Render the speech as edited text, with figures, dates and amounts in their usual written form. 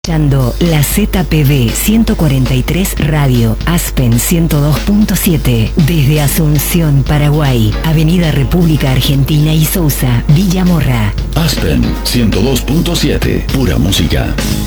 Escuchando la ZPB 143 Radio, Aspen 102.7, desde Asunción, Paraguay, Avenida República Argentina y Sousa, Villa Morra. Aspen 102.7, pura música.